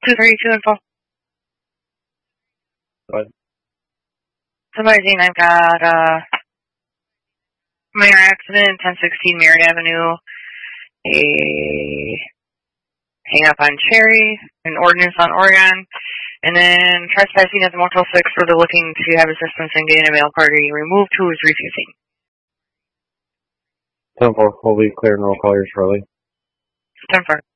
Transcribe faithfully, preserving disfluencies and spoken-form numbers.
two thirty-two info. What? Somebody's I've got uh, minor accident, ten sixteen Merritt Avenue, a hang up on Cherry, an ordinance on Oregon, and then trespassing at the Motel six where they're looking to have assistance in getting a mail party removed who is refusing. ten four, we'll be clear and roll call here shortly. ten four.